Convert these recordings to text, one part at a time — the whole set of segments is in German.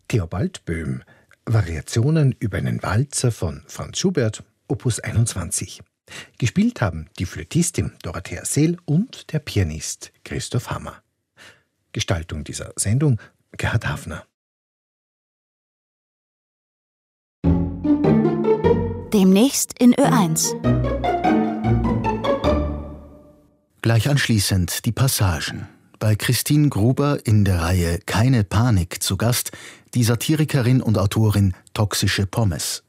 Theobald Böhm, Variationen über einen Walzer von Franz Schubert, Opus 21. Gespielt haben die Flötistin Dorothea Seel und der Pianist Christoph Hammer. Gestaltung dieser Sendung Gerhard Hafner. Demnächst in Ö1. Gleich anschließend die Passagen. Bei Christine Gruber in der Reihe Keine Panik zu Gast die Satirikerin und Autorin Toxische Pommes.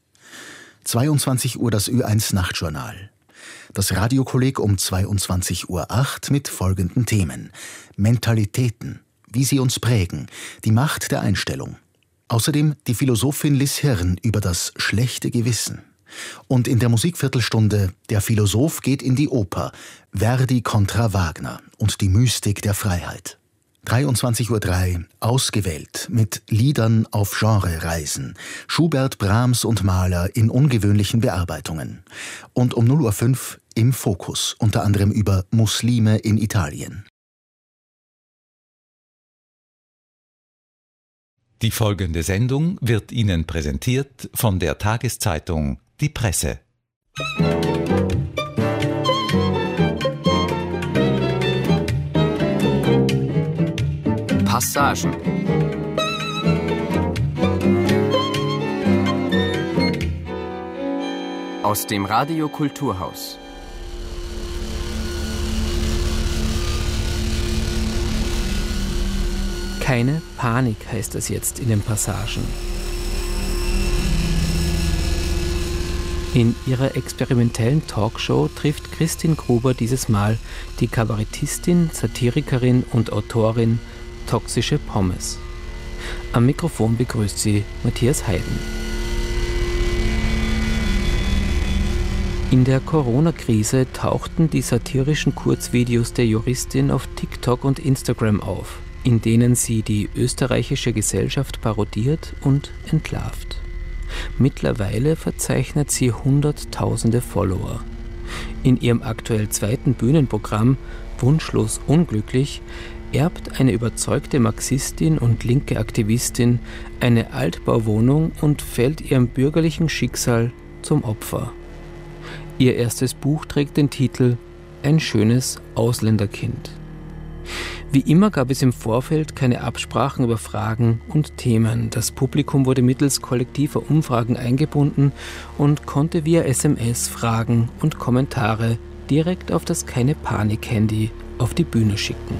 22 Uhr das Ö1 Nachtjournal. Das Radiokolleg um 22:08 Uhr mit folgenden Themen: Mentalitäten, wie sie uns prägen, die Macht der Einstellung. Außerdem die Philosophin Liz Hirn über das schlechte Gewissen. Und in der Musikviertelstunde Der Philosoph geht in die Oper, Verdi kontra Wagner und die Mystik der Freiheit. 23:03 Uhr ausgewählt mit Liedern auf Genrereisen, Schubert, Brahms und Mahler in ungewöhnlichen Bearbeitungen. Und um 0:05 Uhr im Fokus, unter anderem über Muslime in Italien. Die folgende Sendung wird Ihnen präsentiert von der Tageszeitung Die Presse. Passagen. Aus dem Radio Kulturhaus. Keine Panik heißt es jetzt in den Passagen. In ihrer experimentellen Talkshow trifft Christine Gruber dieses Mal die Kabarettistin, Satirikerin und Autorin Toxische Pommes. Am Mikrofon begrüßt sie Matthias Heiden. In der Corona-Krise tauchten die satirischen Kurzvideos der Juristin auf TikTok und Instagram auf, in denen sie die österreichische Gesellschaft parodiert und entlarvt. Mittlerweile verzeichnet sie Hunderttausende Follower. In ihrem aktuell zweiten Bühnenprogramm Wunschlos unglücklich erbt eine überzeugte Marxistin und linke Aktivistin eine Altbauwohnung und fällt ihrem bürgerlichen Schicksal zum Opfer. Ihr erstes Buch trägt den Titel »Ein schönes Ausländerkind«. Wie immer gab es im Vorfeld keine Absprachen über Fragen und Themen. Das Publikum wurde mittels kollektiver Umfragen eingebunden und konnte via SMS Fragen und Kommentare direkt auf das Keine-Panik-Handy auf die Bühne schicken.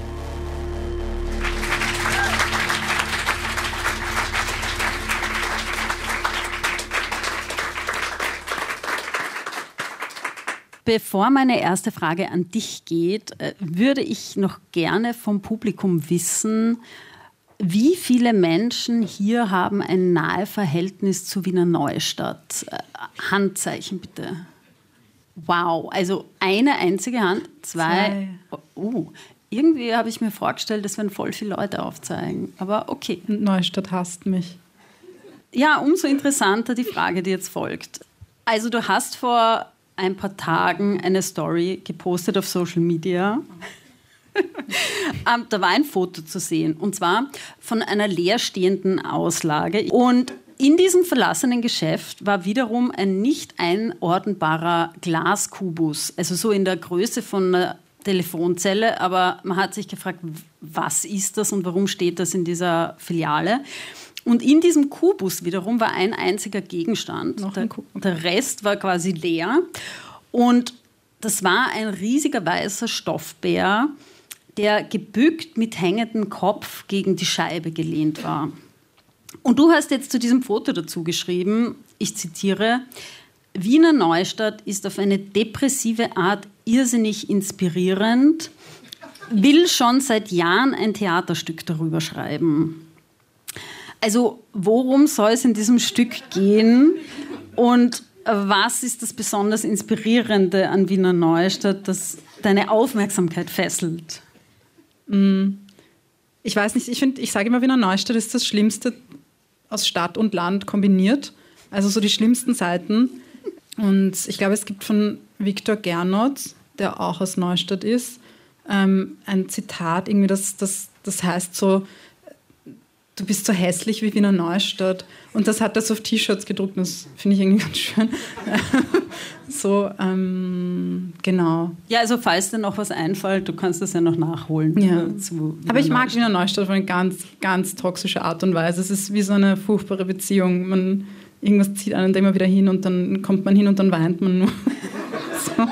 Bevor meine erste Frage an dich geht, würde ich noch gerne vom Publikum wissen, wie viele Menschen hier haben ein nahe Verhältnis zu Wiener Neustadt? Handzeichen bitte. Wow, also eine einzige Hand, zwei. Irgendwie habe ich mir vorgestellt, das werden voll viele Leute aufzeigen. Aber okay. Neustadt hasst mich. Ja, umso interessanter die Frage, die jetzt folgt. Also du hast vor ein paar Tagen eine Story gepostet auf Social Media. Da war ein Foto zu sehen, und zwar von einer leerstehenden Auslage. Und in diesem verlassenen Geschäft war wiederum ein nicht einordnbarer Glaskubus, also so in der Größe von einer Telefonzelle, aber man hat sich gefragt, was ist das und warum steht das in dieser Filiale? Und in diesem Kubus wiederum war ein einziger Gegenstand. Der Rest war quasi leer. Und das war ein riesiger weißer Stoffbär, der gebückt mit hängendem Kopf gegen die Scheibe gelehnt war. Und du hast jetzt zu diesem Foto dazu geschrieben, ich zitiere, Wiener Neustadt ist auf eine depressive Art irrsinnig inspirierend, will schon seit Jahren ein Theaterstück darüber schreiben. Also worum soll es in diesem Stück gehen und was ist das besonders Inspirierende an Wiener Neustadt, das deine Aufmerksamkeit fesselt? Ich weiß nicht, ich sage immer, Wiener Neustadt ist das Schlimmste aus Stadt und Land kombiniert. Also so die schlimmsten Seiten. Und ich glaube, es gibt von Viktor Gernot, der auch aus Neustadt ist, ein Zitat, irgendwie das heißt so, du bist so hässlich wie Wiener Neustadt. Und das hat er so auf T-Shirts gedruckt, das finde ich irgendwie ganz schön. So, genau. Ja, also falls dir noch was einfällt, du kannst das ja noch nachholen. Ja. Aber ich mag Wiener Neustadt auf eine ganz, ganz toxische Art und Weise. Es ist wie so eine furchtbare Beziehung. Irgendwas zieht einen da immer wieder hin und dann kommt man hin und dann weint man nur. So.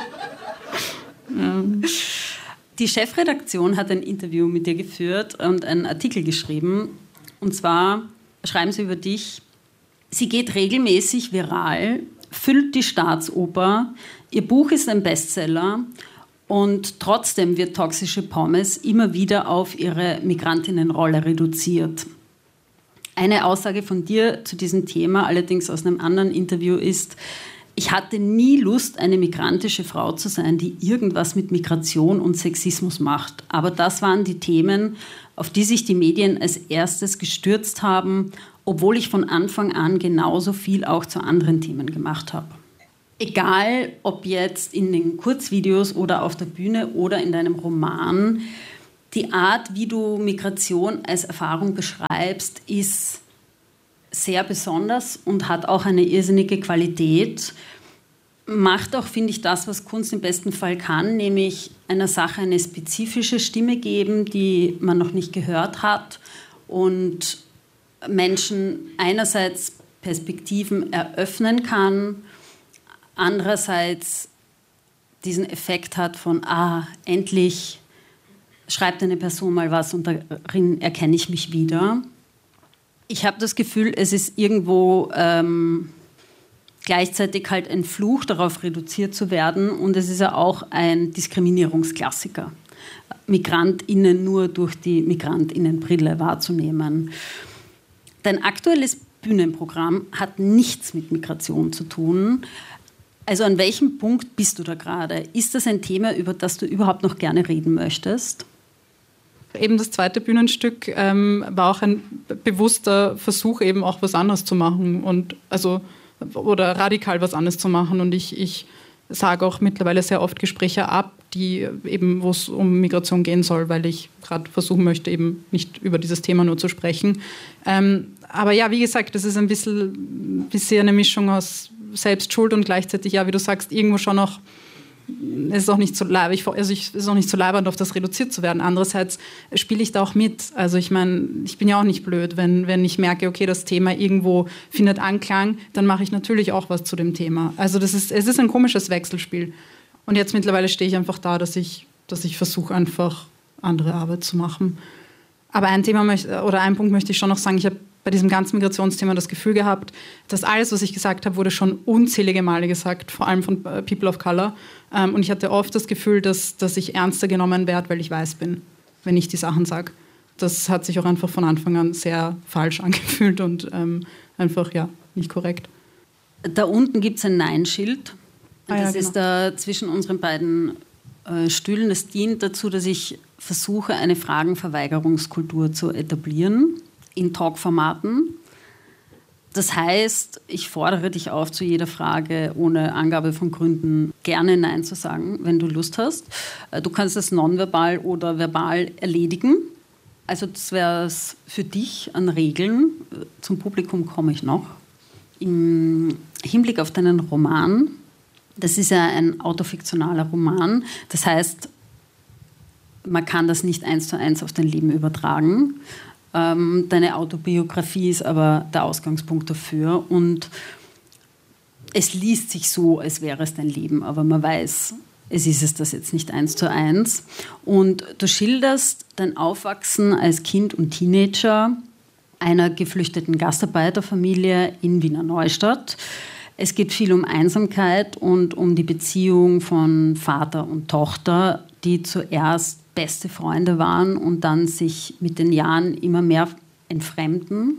Ja. Die Chefredaktion hat ein Interview mit dir geführt und einen Artikel geschrieben. Und zwar schreiben sie über dich: Sie geht regelmäßig viral, füllt die Staatsoper, ihr Buch ist ein Bestseller und trotzdem wird Toxische Pommes immer wieder auf ihre Migrantinnenrolle reduziert. Eine Aussage von dir zu diesem Thema, allerdings aus einem anderen Interview, ist: Ich hatte nie Lust, eine migrantische Frau zu sein, die irgendwas mit Migration und Sexismus macht. Aber das waren die Themen, auf die sich die Medien als erstes gestürzt haben, obwohl ich von Anfang an genauso viel auch zu anderen Themen gemacht habe. Egal, ob jetzt in den Kurzvideos oder auf der Bühne oder in deinem Roman, die Art, wie du Migration als Erfahrung beschreibst, ist sehr besonders und hat auch eine irrsinnige Qualität. Macht auch, finde ich, das, was Kunst im besten Fall kann, nämlich einer Sache eine spezifische Stimme geben, die man noch nicht gehört hat und Menschen einerseits Perspektiven eröffnen kann, andererseits diesen Effekt hat von, endlich schreibt eine Person mal was und darin erkenne ich mich wieder. Ich habe das Gefühl, es ist irgendwo gleichzeitig halt ein Fluch, darauf reduziert zu werden. Und es ist ja auch ein Diskriminierungsklassiker, MigrantInnen nur durch die MigrantInnenbrille wahrzunehmen. Dein aktuelles Bühnenprogramm hat nichts mit Migration zu tun. Also an welchem Punkt bist du da gerade? Ist das ein Thema, über das du überhaupt noch gerne reden möchtest? Eben das zweite Bühnenstück war auch ein bewusster Versuch, eben auch was anderes zu machen oder radikal was anderes zu machen. Und ich sage auch mittlerweile sehr oft Gespräche ab, wo es um Migration gehen soll, weil ich gerade versuchen möchte, eben nicht über dieses Thema nur zu sprechen. Aber ja, wie gesagt, das ist ein bisschen eine Mischung aus Selbstschuld und gleichzeitig, ja, wie du sagst, irgendwo schon noch, es ist auch nicht so leibend, auf das reduziert zu werden. Andererseits spiele ich da auch mit. Also ich meine, ich bin ja auch nicht blöd, wenn ich merke, okay, das Thema irgendwo findet Anklang, dann mache ich natürlich auch was zu dem Thema. Also es ist ein komisches Wechselspiel. Und jetzt mittlerweile stehe ich einfach da, dass ich versuche, einfach andere Arbeit zu machen. Aber ein Punkt möchte ich schon noch sagen, ich habe bei diesem ganzen Migrationsthema das Gefühl gehabt, dass alles, was ich gesagt habe, wurde schon unzählige Male gesagt, vor allem von People of Color. Und ich hatte oft das Gefühl, dass ich ernster genommen werde, weil ich weiß bin, wenn ich die Sachen sage. Das hat sich auch einfach von Anfang an sehr falsch angefühlt und einfach, ja, nicht korrekt. Da unten gibt es ein Nein-Schild. Das genau. ist da zwischen unseren beiden Stühlen. Das dient dazu, dass ich versuche, eine Fragenverweigerungskultur zu etablieren in Talkformaten. Das heißt, ich fordere dich auf, zu jeder Frage ohne Angabe von Gründen gerne Nein zu sagen, wenn du Lust hast. Du kannst es nonverbal oder verbal erledigen. Also das wäre es für dich an Regeln. Zum Publikum komme ich noch. Im Hinblick auf deinen Roman, das ist ja ein autofiktionaler Roman, das heißt, man kann das nicht 1:1 auf dein Leben übertragen. Deine Autobiografie ist aber der Ausgangspunkt dafür und es liest sich so, als wäre es dein Leben, aber man weiß, es ist das jetzt nicht 1:1. Und du schilderst dein Aufwachsen als Kind und Teenager einer geflüchteten Gastarbeiterfamilie in Wiener Neustadt. Es geht viel um Einsamkeit und um die Beziehung von Vater und Tochter, die zuerst beste Freunde waren und dann sich mit den Jahren immer mehr entfremden.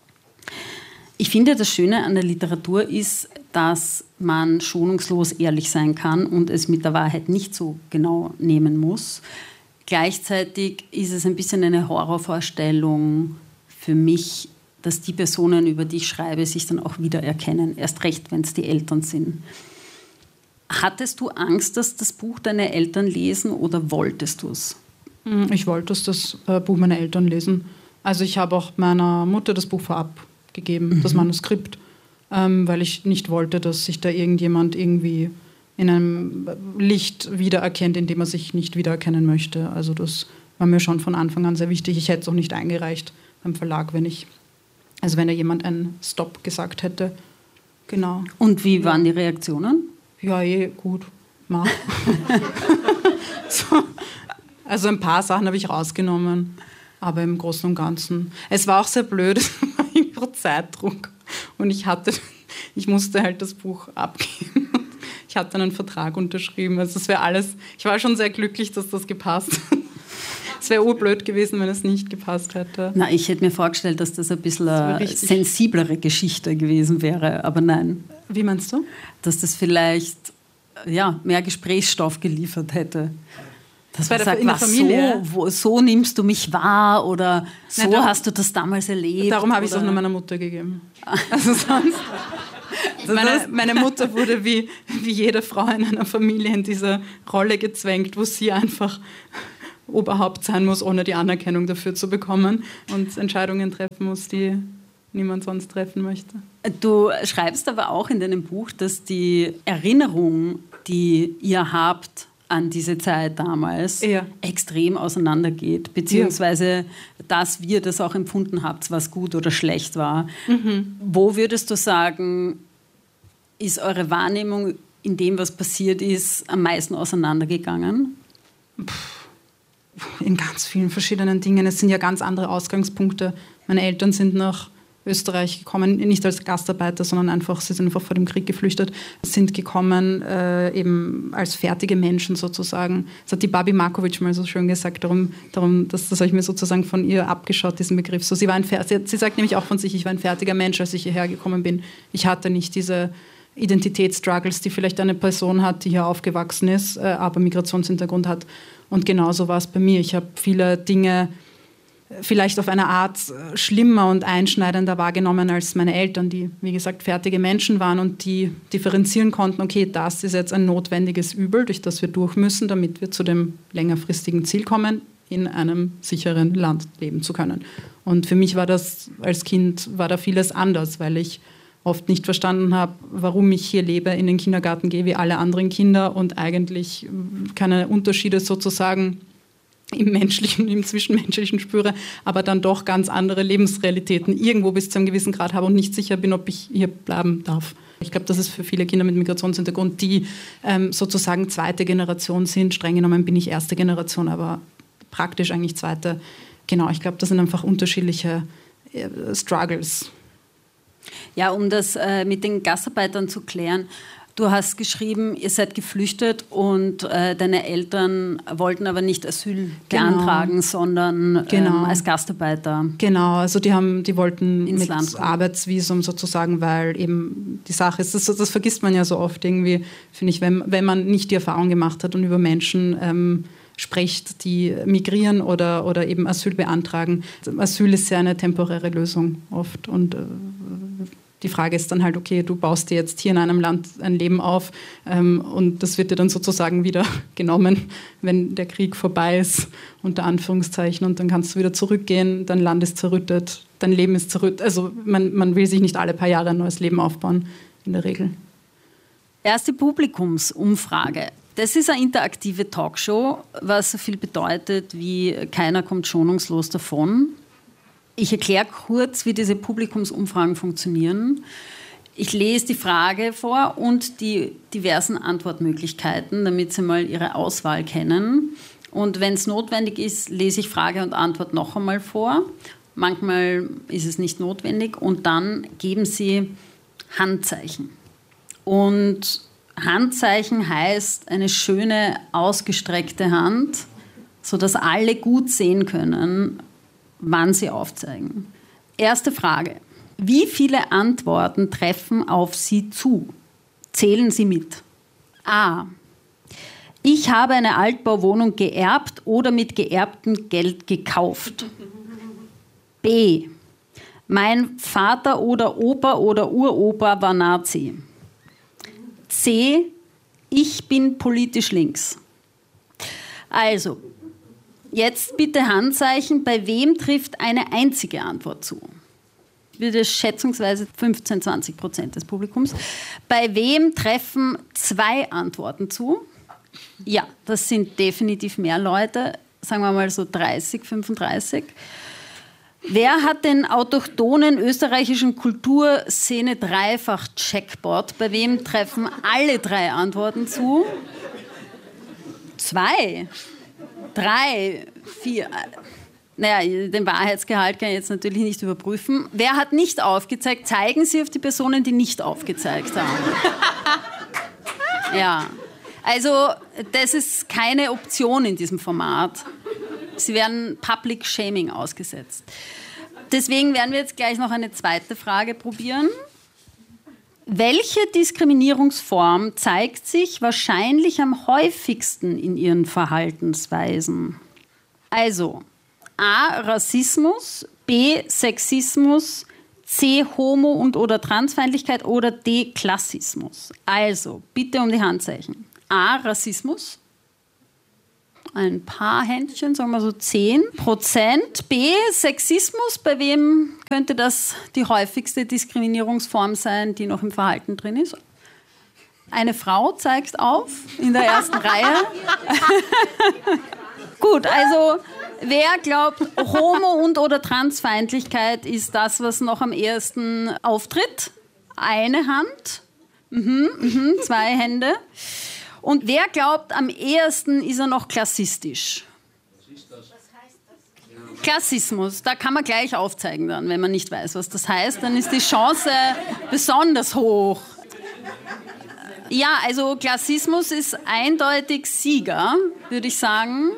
Ich finde, das Schöne an der Literatur ist, dass man schonungslos ehrlich sein kann und es mit der Wahrheit nicht so genau nehmen muss. Gleichzeitig ist es ein bisschen eine Horrorvorstellung für mich, dass die Personen, über die ich schreibe, sich dann auch wiedererkennen. Erst recht, wenn es die Eltern sind. Hattest du Angst, dass das Buch deine Eltern lesen oder wolltest du es? Ich wollte, dass das Buch meine Eltern lesen. Also ich habe auch meiner Mutter das Buch vorab gegeben, das Manuskript, weil ich nicht wollte, dass sich da irgendjemand irgendwie in einem Licht wiedererkennt, in dem er sich nicht wiedererkennen möchte. Also das war mir schon von Anfang an sehr wichtig. Ich hätte es auch nicht eingereicht beim Verlag, wenn da jemand einen Stopp gesagt hätte. Genau. Und wie waren die Reaktionen? Ja, gut. So. Also ein paar Sachen habe ich rausgenommen, aber im Großen und Ganzen. Es war auch sehr blöd, es war irgendwo Zeitdruck und ich musste halt das Buch abgeben. Ich hatte einen Vertrag unterschrieben. Also das wäre alles. Ich war schon sehr glücklich, dass das gepasst hat. Es wäre urblöd gewesen, wenn es nicht gepasst hätte. Na, ich hätte mir vorgestellt, dass das ein bisschen eine sensiblere Geschichte gewesen wäre, aber nein. Wie meinst du? Dass das vielleicht mehr Gesprächsstoff geliefert hätte. Dass man sagt, in der Familie. So nimmst du mich wahr oder so hast du das damals erlebt. Darum habe ich es auch nur meiner Mutter gegeben. Also sonst... Meine Mutter wurde wie jede Frau in einer Familie in diese Rolle gezwängt, wo sie einfach Oberhaupt sein muss, ohne die Anerkennung dafür zu bekommen und Entscheidungen treffen muss, die niemand sonst treffen möchte. Du schreibst aber auch in deinem Buch, dass die Erinnerung, die ihr habt an diese Zeit damals, extrem auseinandergeht, beziehungsweise dass wir das auch empfunden habt, was gut oder schlecht war. Wo würdest du sagen, ist eure Wahrnehmung in dem, was passiert ist, am meisten auseinandergegangen? In ganz vielen verschiedenen Dingen. Es sind ja ganz andere Ausgangspunkte. Meine Eltern sind nach Österreich gekommen, nicht als Gastarbeiter, sondern sie sind einfach vor dem Krieg geflüchtet, sind gekommen eben als fertige Menschen sozusagen. Das hat die Babi Markovic mal so schön gesagt, das habe ich mir sozusagen von ihr abgeschaut, diesen Begriff. So, sie sagt nämlich auch von sich, ich war ein fertiger Mensch, als ich hierher gekommen bin. Ich hatte nicht diese Identitätsstruggles, die vielleicht eine Person hat, die hier aufgewachsen ist, aber Migrationshintergrund hat. Und genauso war es bei mir. Ich habe viele Dinge vielleicht auf eine Art schlimmer und einschneidender wahrgenommen als meine Eltern, die, wie gesagt, fertige Menschen waren und die differenzieren konnten, okay, das ist jetzt ein notwendiges Übel, durch das wir durch müssen, damit wir zu dem längerfristigen Ziel kommen, in einem sicheren Land leben zu können. Und für mich war das als Kind, da vieles anders, weil ich oft nicht verstanden habe, warum ich hier lebe, in den Kindergarten gehe wie alle anderen Kinder und eigentlich keine Unterschiede sozusagen im Menschlichen, im Zwischenmenschlichen spüre, aber dann doch ganz andere Lebensrealitäten irgendwo bis zu einem gewissen Grad habe und nicht sicher bin, ob ich hier bleiben darf. Ich glaube, das ist für viele Kinder mit Migrationshintergrund, die sozusagen zweite Generation sind. Streng genommen bin ich erste Generation, aber praktisch eigentlich zweite. Genau, ich glaube, das sind einfach unterschiedliche Struggles. Ja, um das mit den Gastarbeitern zu klären, du hast geschrieben, ihr seid geflüchtet und deine Eltern wollten aber nicht Asyl beantragen, sondern als Gastarbeiter. Genau, also die wollten ins mit Land Arbeitsvisum sozusagen, weil eben die Sache ist, das vergisst man ja so oft irgendwie, finde ich, wenn man nicht die Erfahrung gemacht hat und über Menschen spricht, die migrieren oder eben Asyl beantragen. Asyl ist ja eine temporäre Lösung oft und die Frage ist dann halt, okay, du baust dir jetzt hier in einem Land ein Leben auf und das wird dir dann sozusagen wieder genommen, wenn der Krieg vorbei ist, unter Anführungszeichen, und dann kannst du wieder zurückgehen, dein Land ist zerrüttet, dein Leben ist zerrüttet. Also man will sich nicht alle paar Jahre ein neues Leben aufbauen, in der Regel. Erste Publikumsumfrage. Das ist eine interaktive Talkshow, was so viel bedeutet wie keiner kommt schonungslos davon. Ich erkläre kurz, wie diese Publikumsumfragen funktionieren. Ich lese die Frage vor und die diversen Antwortmöglichkeiten, damit Sie mal Ihre Auswahl kennen. Und wenn es notwendig ist, lese ich Frage und Antwort noch einmal vor. Manchmal ist es nicht notwendig. Und dann geben Sie Handzeichen. Und Handzeichen heißt eine schöne, ausgestreckte Hand, sodass alle gut sehen können, wann sie aufzeigen. Erste Frage. Wie viele Antworten treffen auf Sie zu? Zählen Sie mit. A. Ich habe eine Altbauwohnung geerbt oder mit geerbtem Geld gekauft. B. Mein Vater oder Opa oder Uropa war Nazi. C. Ich bin politisch links. Also, Jetzt bitte Handzeichen, bei wem trifft eine einzige Antwort zu? Würde schätzungsweise 15-20% des Publikums. Bei wem treffen 2 Antworten zu? Ja, das sind definitiv mehr Leute, sagen wir mal so 30, 35. Wer hat den autochthonen österreichischen Kulturszene Dreifach-Checkpot? Bei wem treffen alle 3 Antworten zu? 2, 3, 4. Naja, den Wahrheitsgehalt kann ich jetzt natürlich nicht überprüfen. Wer hat nicht aufgezeigt? Zeigen Sie auf die Personen, die nicht aufgezeigt haben. Ja, also das ist keine Option in diesem Format. Sie werden Public Shaming ausgesetzt. Deswegen werden wir jetzt gleich noch eine zweite Frage probieren. Welche Diskriminierungsform zeigt sich wahrscheinlich am häufigsten in Ihren Verhaltensweisen? Also A. Rassismus, B. Sexismus, C. Homo- und/oder Transfeindlichkeit oder D. Klassismus. Also, bitte um die Handzeichen. A. Rassismus. Ein paar Händchen, sagen wir so 10%. B. Sexismus. Bei wem könnte das die häufigste Diskriminierungsform sein, die noch im Verhalten drin ist? Eine Frau zeigt auf in der ersten Reihe. Gut, also wer glaubt, Homo- und/oder Transfeindlichkeit ist das, was noch am ehesten auftritt? Eine Hand. 2 Hände. Und wer glaubt, am ehesten ist er noch klassistisch? Was ist das? Klassismus, da kann man gleich aufzeigen dann, wenn man nicht weiß, was das heißt. Dann ist die Chance besonders hoch. Ja, also Klassismus ist eindeutig Sieger, würde ich sagen.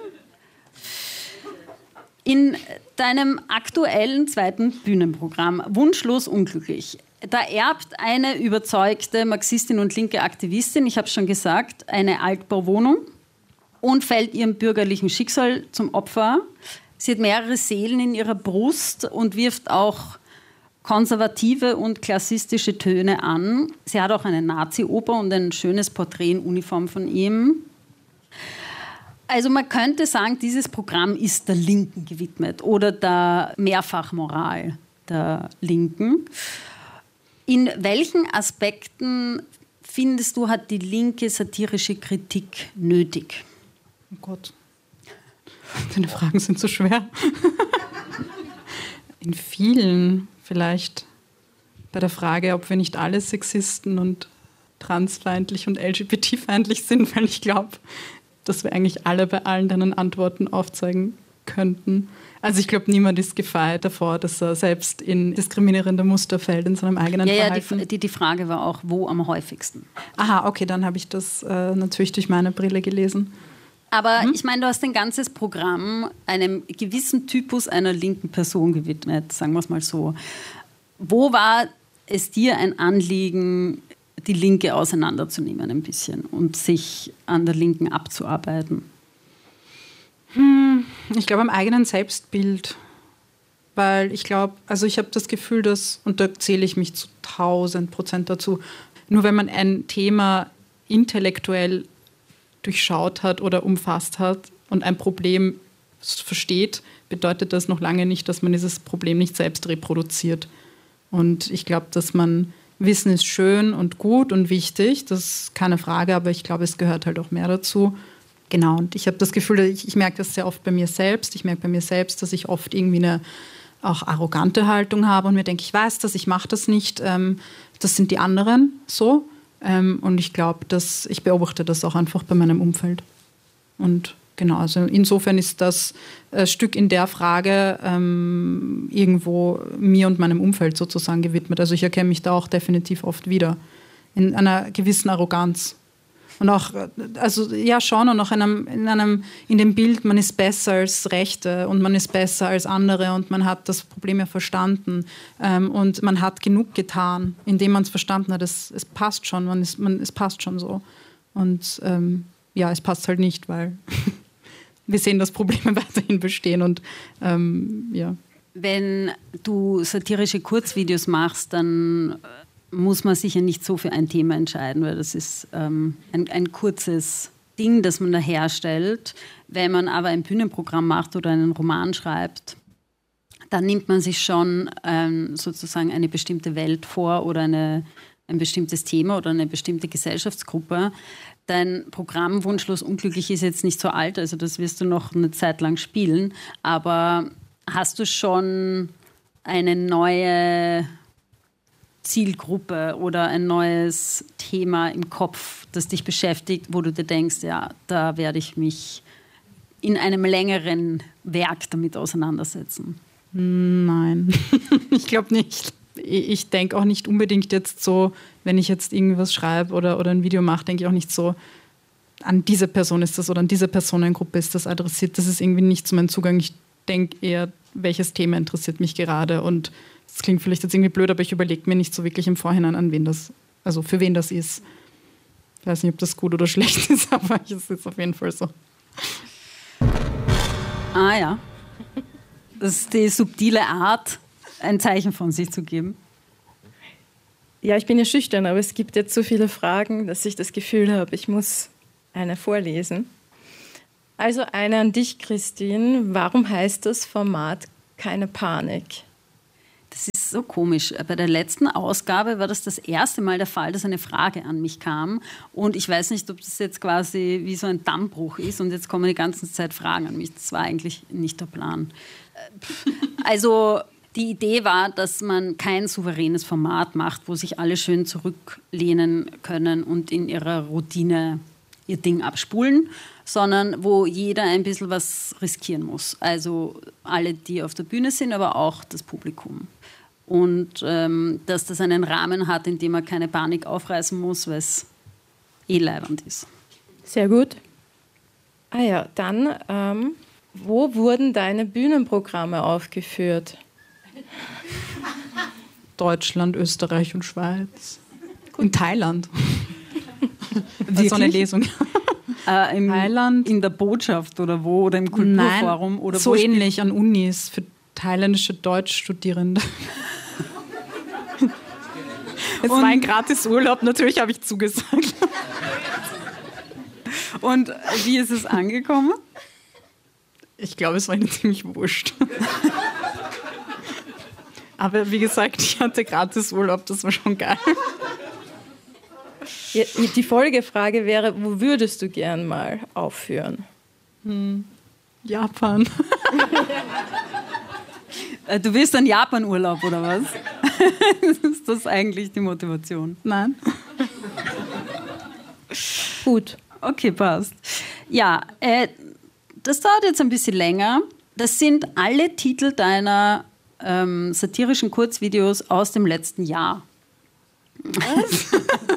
In deinem aktuellen 2. Bühnenprogramm Wunschlos unglücklich, da erbt eine überzeugte Marxistin und linke Aktivistin, ich habe es schon gesagt, eine Altbauwohnung und fällt ihrem bürgerlichen Schicksal zum Opfer. Sie hat mehrere Seelen in ihrer Brust und wirft auch konservative und klassistische Töne an. Sie hat auch eine Nazi-Oper und ein schönes Porträt in Uniform von ihm. Also man könnte sagen, dieses Programm ist der Linken gewidmet oder der Mehrfachmoral der Linken. In welchen Aspekten, findest du, hat die Linke satirische Kritik nötig? Oh Gott, deine Fragen sind so schwer. In vielen vielleicht. Bei der Frage, ob wir nicht alle Sexisten und transfeindlich und LGBT-feindlich sind, weil ich glaube, dass wir eigentlich alle bei allen deinen Antworten aufzeigen könnten. Also ich glaube, niemand ist gefeit davor, dass er selbst in diskriminierende Muster fällt in seinem eigenen Verhalten. Ja, die Frage war auch, wo am häufigsten? Aha, okay, dann habe ich das natürlich durch meine Brille gelesen. Aber ich meine, du hast ein ganzes Programm einem gewissen Typus einer linken Person gewidmet, sagen wir es mal so. Wo war es dir ein Anliegen, die Linke auseinanderzunehmen ein bisschen und sich an der Linken abzuarbeiten? Ich glaube am eigenen Selbstbild, weil ich glaube, also ich habe das Gefühl, dass, und da zähle ich mich zu 1000% dazu, nur wenn man ein Thema intellektuell durchschaut hat oder umfasst hat und ein Problem versteht, bedeutet das noch lange nicht, dass man dieses Problem nicht selbst reproduziert. Und ich glaube, dass man Wissen ist schön und gut und wichtig, das ist keine Frage, aber ich glaube, es gehört halt auch mehr dazu. Genau, und ich habe das Gefühl, ich merke das sehr oft bei mir selbst. Ich merke bei mir selbst, dass ich oft irgendwie eine auch arrogante Haltung habe und mir denke, ich weiß das, ich mache das nicht, das sind die anderen so. Und ich glaube, dass ich beobachte das auch einfach bei meinem Umfeld. Und genau, also insofern ist das Stück in der Frage irgendwo mir und meinem Umfeld sozusagen gewidmet. Also ich erkenne mich da auch definitiv oft wieder in einer gewissen Arroganz. Und auch, also ja schon, und auch in dem Bild, man ist besser als Rechte und man ist besser als andere und man hat das Problem ja verstanden und man hat genug getan, indem man es verstanden hat, es passt schon, es passt schon so. Und ja, es passt halt nicht, weil wir sehen, dass Probleme weiterhin bestehen und ja. Wenn du satirische Kurzvideos machst, dann muss man sich ja nicht so für ein Thema entscheiden, weil das ist ein kurzes Ding, das man da herstellt. Wenn man aber ein Bühnenprogramm macht oder einen Roman schreibt, dann nimmt man sich schon sozusagen eine bestimmte Welt vor oder ein bestimmtes Thema oder eine bestimmte Gesellschaftsgruppe. Dein Programm Wunschlos unglücklich ist jetzt nicht so alt, also das wirst du noch eine Zeit lang spielen, aber hast du schon eine neue Zielgruppe oder ein neues Thema im Kopf, das dich beschäftigt, wo du dir denkst, ja, da werde ich mich in einem längeren Werk damit auseinandersetzen? Nein, ich glaube nicht. Ich denke auch nicht unbedingt jetzt so, wenn ich jetzt irgendwas schreibe oder ein Video mache, denke ich auch nicht so, an diese Person ist das oder an diese Personengruppe ist das adressiert. Das ist irgendwie nicht so mein Zugang. Ich denke eher, welches Thema interessiert mich gerade. Und das klingt vielleicht jetzt irgendwie blöd, aber ich überlege mir nicht so wirklich im Vorhinein, an wen das, also für wen das ist. Ich weiß nicht, ob das gut oder schlecht ist, aber es ist auf jeden Fall so. Ah ja. Das ist die subtile Art, ein Zeichen von sich zu geben. Ja, ich bin ja schüchtern, aber es gibt jetzt so viele Fragen, dass ich das Gefühl habe, ich muss eine vorlesen. Also eine an dich, Christine. Warum heißt das Format Keine Panik? Das ist so komisch. Bei der letzten Ausgabe war das erste Mal der Fall, dass eine Frage an mich kam. Und ich weiß nicht, ob das jetzt quasi wie so ein Dammbruch ist und jetzt kommen die ganze Zeit Fragen an mich. Das war eigentlich nicht der Plan. Also die Idee war, dass man kein souveränes Format macht, wo sich alle schön zurücklehnen können und in ihrer Routine ihr Ding abspulen, sondern wo jeder ein bisschen was riskieren muss. Also alle, die auf der Bühne sind, aber auch das Publikum. Und dass das einen Rahmen hat, in dem man keine Panik aufreißen muss, weil es leiwand ist. Sehr gut. Ah ja, dann, wo wurden deine Bühnenprogramme aufgeführt? Deutschland, Österreich und Schweiz. In Thailand. So eine Lesung. Thailand. In der Botschaft oder wo? Oder im Kulturforum? Nein, oder so ähnlich an Unis für thailändische Deutschstudierende. Es war ein Gratisurlaub, natürlich habe ich zugesagt. Und wie ist es angekommen? Ich glaube, es war ihnen ziemlich wurscht. Aber wie gesagt, ich hatte Gratisurlaub, das war schon geil. Ja, die Folgefrage wäre, wo würdest du gern mal aufführen? Japan. Du willst einen Japan-Urlaub, oder was? Ist das eigentlich die Motivation? Nein. Gut. Okay, passt. Ja, das dauert jetzt ein bisschen länger. Das sind alle Titel deiner satirischen Kurzvideos aus dem letzten Jahr. Was?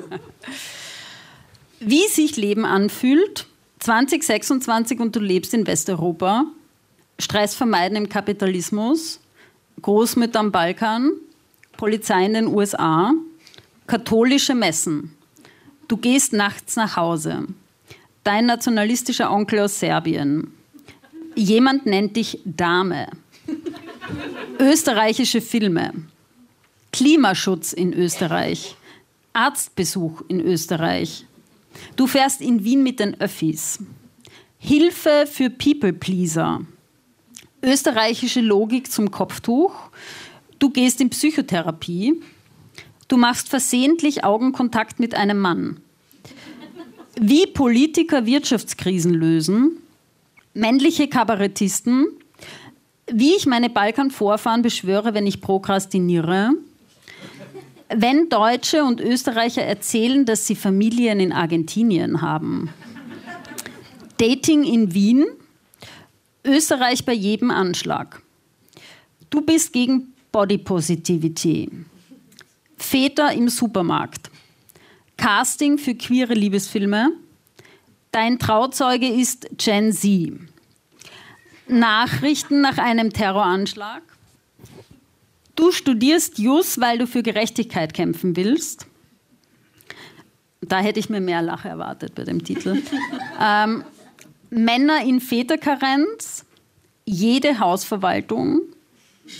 Wie sich Leben anfühlt, 2026 und du lebst in Westeuropa, Stress vermeiden im Kapitalismus, Großmütter am Balkan, Polizei in den USA, katholische Messen, du gehst nachts nach Hause, dein nationalistischer Onkel aus Serbien, jemand nennt dich Dame, österreichische Filme, Klimaschutz in Österreich, Arztbesuch in Österreich, du fährst in Wien mit den Öffis, Hilfe für People-Pleaser, österreichische Logik zum Kopftuch, du gehst in Psychotherapie, du machst versehentlich Augenkontakt mit einem Mann, wie Politiker Wirtschaftskrisen lösen, männliche Kabarettisten, wie ich meine Balkanvorfahren beschwöre, wenn ich prokrastiniere, wenn Deutsche und Österreicher erzählen, dass sie Familien in Argentinien haben, Dating in Wien, Österreich bei jedem Anschlag, du bist gegen Body Positivity, Väter im Supermarkt, Casting für queere Liebesfilme, dein Trauzeuge ist Gen Z, Nachrichten nach einem Terroranschlag, du studierst Jus, weil du für Gerechtigkeit kämpfen willst. Da hätte ich mir mehr Lache erwartet bei dem Titel. Männer in Väterkarenz, jede Hausverwaltung,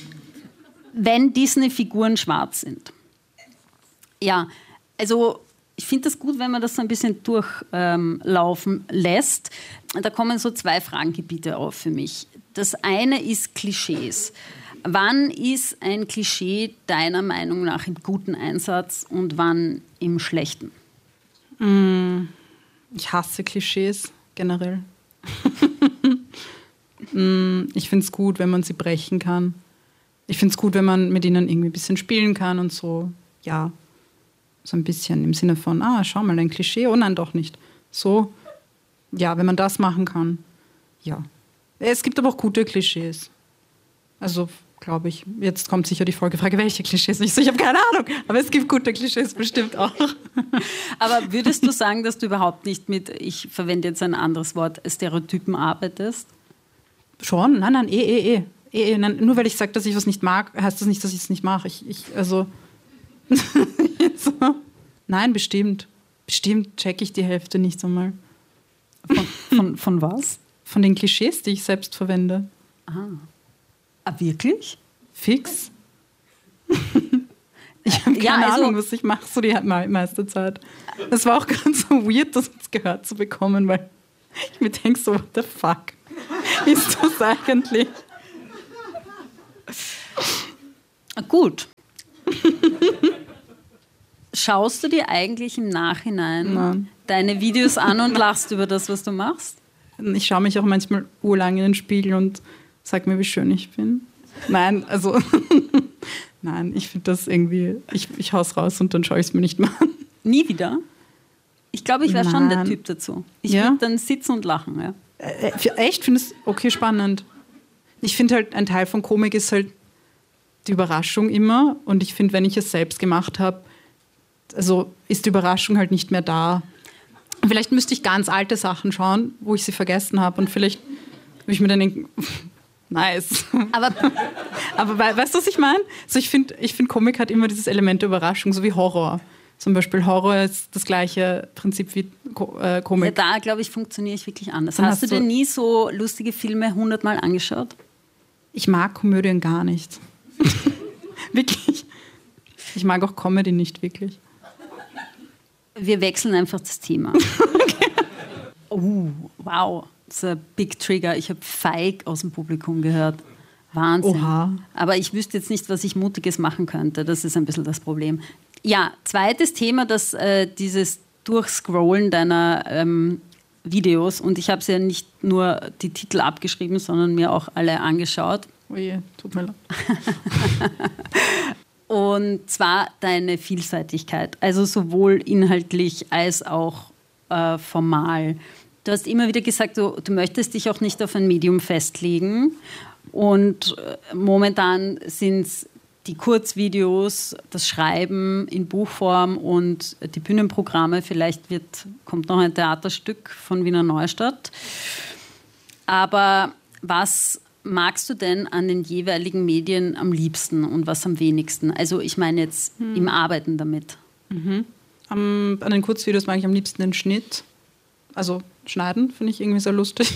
wenn Disney-Figuren schwarz sind. Ja, also Ich finde das gut, wenn man das so ein bisschen durchlaufen lässt. Da kommen so 2 Fragengebiete auf für mich. Das eine ist Klischees. Wann ist ein Klischee deiner Meinung nach im guten Einsatz und wann im schlechten? Ich hasse Klischees generell. Ich finde es gut, wenn man sie brechen kann. Ich finde es gut, wenn man mit ihnen irgendwie ein bisschen spielen kann und so, ja, so ein bisschen im Sinne von, schau mal, ein Klischee, oh nein, doch nicht. So, ja, wenn man das machen kann, ja. Es gibt aber auch gute Klischees. Also, glaube ich, jetzt kommt sicher die Folgefrage, welche Klischees? Ich habe keine Ahnung, aber es gibt gute Klischees bestimmt auch. Aber würdest du sagen, dass du überhaupt nicht mit, ich verwende jetzt ein anderes Wort, Stereotypen arbeitest? Schon? Nein, nein, nur weil ich sage, dass ich was nicht mag, heißt das nicht, dass ich es nicht mache. So. Nein, bestimmt. Bestimmt checke ich die Hälfte nicht so mal. Von was? Von den Klischees, die ich selbst verwende. Wirklich? Fix. Ich habe keine Ahnung, was ich mache, so die meiste Zeit. Es war auch ganz so weird, das gehört zu bekommen, weil ich mir denke so, what the fuck ist das eigentlich? Gut. Schaust du dir eigentlich im Nachhinein deine Videos an und lachst über das, was du machst? Ich schaue mich auch manchmal urlang in den Spiegel und sage mir, wie schön ich bin. Nein, also nein, ich finde das irgendwie, ich hau's raus und dann schaue ich es mir nicht mehr an. Nie wieder? Ich glaube, ich wäre schon der Typ dazu. Ich würde dann sitzen und lachen. Ja. Echt? Findest du, okay, spannend. Ich finde halt, ein Teil von Komik ist halt die Überraschung immer. Und ich finde, wenn ich es selbst gemacht habe, also ist die Überraschung halt nicht mehr da. Vielleicht müsste ich ganz alte Sachen schauen, wo ich sie vergessen habe. Und vielleicht würde ich mir dann denken, nice. Aber weißt du, was ich meine? Also ich finde, Komik hat immer dieses Element der Überraschung, so wie Horror. Zum Beispiel Horror ist das gleiche Prinzip wie Komik. Ja, da, glaube ich, funktioniere ich wirklich anders. Hast du dir nie so lustige Filme 100-mal angeschaut? Ich mag Komödien gar nicht. Wirklich. Ich mag auch Comedy nicht wirklich. Wir wechseln einfach das Thema. Okay. Wow. Das ist ein Big Trigger. Ich habe Feig aus dem Publikum gehört. Wahnsinn. Oha. Aber ich wüsste jetzt nicht, was ich Mutiges machen könnte. Das ist ein bisschen das Problem. Ja, zweites Thema, dieses Durchscrollen deiner Videos. Und ich habe ja nicht nur die Titel abgeschrieben, sondern mir auch alle angeschaut. Oh je, tut mir leid. Und zwar deine Vielseitigkeit. Also sowohl inhaltlich als auch formal. Du hast immer wieder gesagt, du möchtest dich auch nicht auf ein Medium festlegen. Und momentan sind es die Kurzvideos, das Schreiben in Buchform und die Bühnenprogramme. Vielleicht kommt noch ein Theaterstück von Wiener Neustadt. Aber was magst du denn an den jeweiligen Medien am liebsten und was am wenigsten? Also ich meine jetzt im Arbeiten damit. An den Kurzvideos mag ich am liebsten den Schnitt. Also schneiden finde ich irgendwie sehr lustig.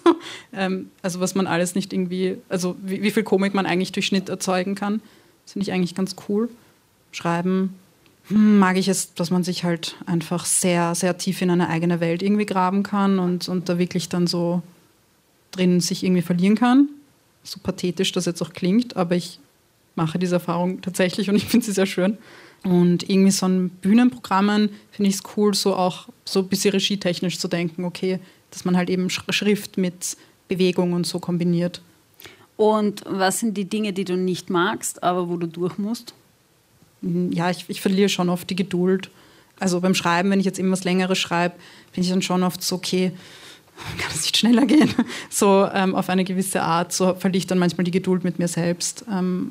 Also was man alles nicht irgendwie, also wie viel Komik man eigentlich durch Schnitt erzeugen kann, das finde ich eigentlich ganz cool. Schreiben mag ich es, dass man sich halt einfach sehr, sehr tief in eine eigene Welt irgendwie graben kann und da wirklich dann so drin sich irgendwie verlieren kann. So pathetisch das jetzt auch klingt, aber ich mache diese Erfahrung tatsächlich und ich finde sie sehr schön. Und irgendwie so an Bühnenprogrammen finde ich es cool, so auch so ein bisschen regietechnisch zu denken, okay, dass man halt eben Schrift mit Bewegung und so kombiniert. Und was sind die Dinge, die du nicht magst, aber wo du durch musst? Ja, ich verliere schon oft die Geduld. Also beim Schreiben, wenn ich jetzt irgendwas Längeres schreibe, bin ich dann schon oft so, okay, kann es nicht schneller gehen? So auf eine gewisse Art, so verliere ich dann manchmal die Geduld mit mir selbst.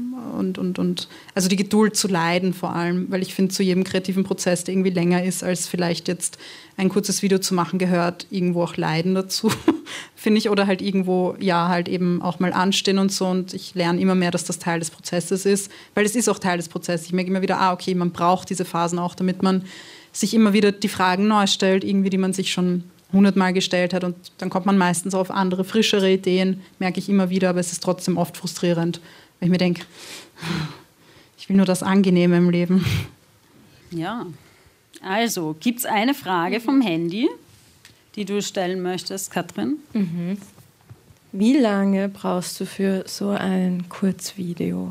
Und also die Geduld zu leiden vor allem, weil ich finde, zu jedem kreativen Prozess, der irgendwie länger ist, als vielleicht jetzt ein kurzes Video zu machen, gehört irgendwo auch Leiden dazu, finde ich. Oder halt irgendwo, ja, halt eben auch mal anstehen und so. Und ich lerne immer mehr, dass das Teil des Prozesses ist, weil es ist auch Teil des Prozesses. Ich merke immer wieder, okay, man braucht diese Phasen auch, damit man sich immer wieder die Fragen neu stellt, irgendwie, die man sich schon 100-mal gestellt hat und dann kommt man meistens auf andere, frischere Ideen, merke ich immer wieder, aber es ist trotzdem oft frustrierend, weil ich mir denke, ich will nur das Angenehme im Leben. Ja, Also, gibt es eine Frage vom Handy, die du stellen möchtest, Katrin? Wie lange brauchst du für so ein Kurzvideo?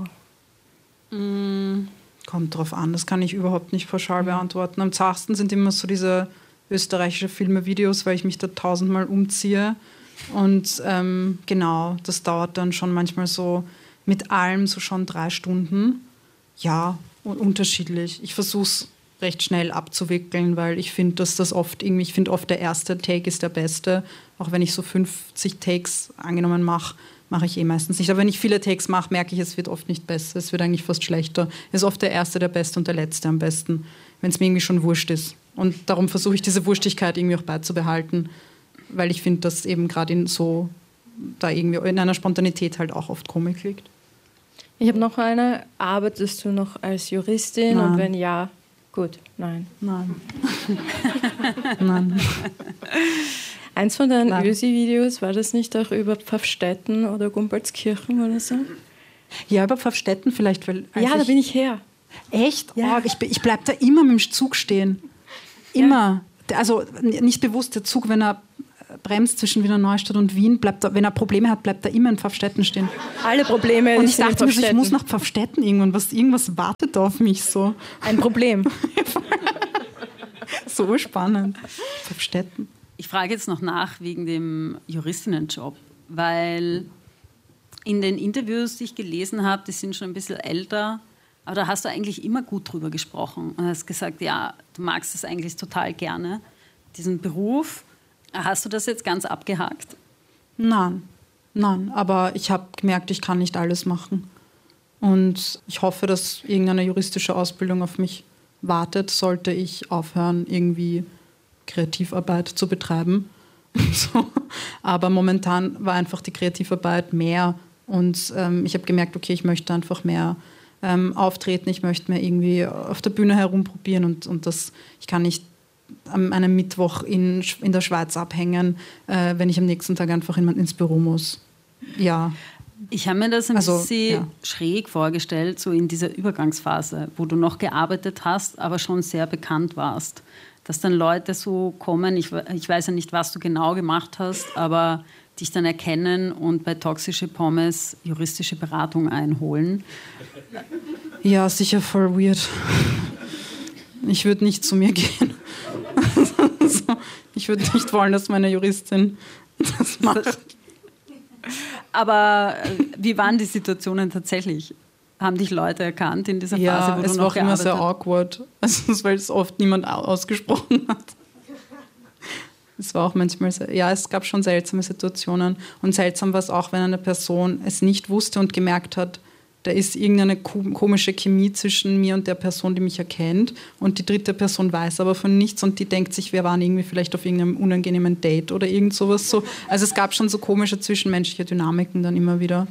Kommt drauf an, das kann ich überhaupt nicht pauschal beantworten. Am zartesten sind immer so diese österreichische Filme-Videos, weil ich mich da 1000-mal umziehe. Und genau, das dauert dann schon manchmal so mit allem so schon 3 Stunden. Ja, unterschiedlich. Ich versuche es recht schnell abzuwickeln, weil ich finde, dass das oft irgendwie, ich finde oft der erste Take ist der beste. Auch wenn ich so 50 Takes angenommen mache ich meistens nicht. Aber wenn ich viele Takes mache, merke ich, es wird oft nicht besser. Es wird eigentlich fast schlechter. Es ist oft der erste der beste und der letzte am besten, wenn es mir irgendwie schon wurscht ist. Und darum versuche ich diese Wurstigkeit irgendwie auch beizubehalten, weil ich finde, dass eben gerade da irgendwie in einer Spontanität halt auch oft Komik liegt. Ich habe noch eine. Arbeitest du noch als Juristin? Nein. Und wenn ja, gut, nein. Nein. Eins von deinen Ösi-Videos, war das nicht auch über Pfaffstätten oder Gumpoldskirchen oder so? Ja, über Pfaffstätten vielleicht. Weil da bin ich her. Echt? Ja. Oh, ich bleibe da immer mit dem Zug stehen. Immer. Ja. Also nicht bewusst, der Zug, wenn er bremst zwischen Wiener Neustadt und Wien, wenn er Probleme hat, bleibt er immer in Pfaffstätten stehen. Alle Probleme. Und ich dachte mir so, ich muss nach Pfaffstätten irgendwas wartet auf mich so. Ein Problem. So spannend. Pfaffstätten. Ich frage jetzt noch nach wegen dem Juristinnenjob, weil in den Interviews, die ich gelesen habe, die sind schon ein bisschen älter, aber da hast du eigentlich immer gut drüber gesprochen und hast gesagt, ja, du magst es eigentlich total gerne, diesen Beruf. Hast du das jetzt ganz abgehakt? Nein, aber ich habe gemerkt, ich kann nicht alles machen. Und ich hoffe, dass irgendeine juristische Ausbildung auf mich wartet, sollte ich aufhören, irgendwie Kreativarbeit zu betreiben. So. Aber momentan war einfach die Kreativarbeit mehr und ich habe gemerkt, okay, ich möchte einfach mehr auftreten, ich möchte mehr irgendwie auf der Bühne herumprobieren und das, ich kann nicht an einem Mittwoch in der Schweiz abhängen, wenn ich am nächsten Tag einfach ins Büro muss. Ja. Ich habe mir das ein bisschen schräg vorgestellt, so in dieser Übergangsphase, wo du noch gearbeitet hast, aber schon sehr bekannt warst. Dass dann Leute so kommen, ich weiß ja nicht, was du genau gemacht hast, aber dich dann erkennen und bei Toxische Pommes juristische Beratung einholen. Ja, sicher voll weird. Ich würde nicht zu mir gehen. Ich würde nicht wollen, dass meine Juristin das macht. Aber wie waren die Situationen tatsächlich? Haben dich Leute erkannt in dieser Phase, wo du noch gearbeitet hast? Ja, es war immer sehr awkward, weil es oft niemand ausgesprochen hat. Es war auch manchmal, es gab schon seltsame Situationen. Und seltsam war es auch, wenn eine Person es nicht wusste und gemerkt hat, da ist irgendeine komische Chemie zwischen mir und der Person, die mich erkennt. Und die dritte Person weiß aber von nichts und die denkt sich, wir waren irgendwie vielleicht auf irgendeinem unangenehmen Date oder irgend sowas. So. Also es gab schon so komische zwischenmenschliche Dynamiken dann immer wieder.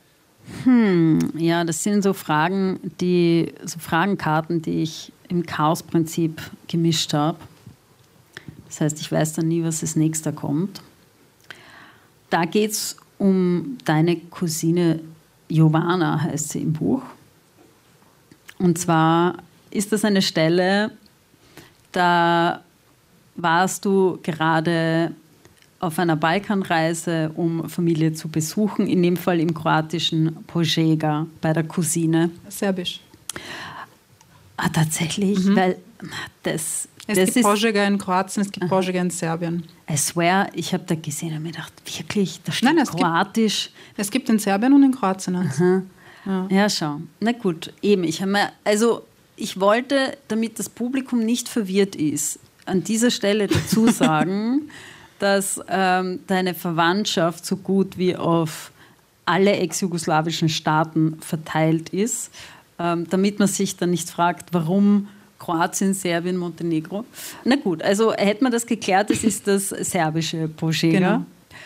Ja, das sind so Fragenkarten, die ich im Chaos-Prinzip gemischt habe. Das heißt, ich weiß dann nie, was als nächster kommt. Da geht es um deine Cousine Jovana, heißt sie im Buch. Und zwar ist das eine Stelle, da warst du gerade auf einer Balkanreise, um Familie zu besuchen, in dem Fall im kroatischen Požega bei der Cousine. Serbisch. Ah, tatsächlich? Weil es gibt Požega in Kroatien, es gibt Požega in Serbien. I swear, ich habe da gesehen und mir gedacht, wirklich, da steht Kroatisch. Es gibt in Serbien und in Kroatien. Ja, schau. Na gut, eben. Ich wollte, damit das Publikum nicht verwirrt ist, an dieser Stelle dazu sagen, dass deine Verwandtschaft so gut wie auf alle ex-jugoslawischen Staaten verteilt ist, damit man sich dann nicht fragt, warum Kroatien, Serbien, Montenegro. Na gut, also hätte man das geklärt, es ist das serbische Požega. Genau.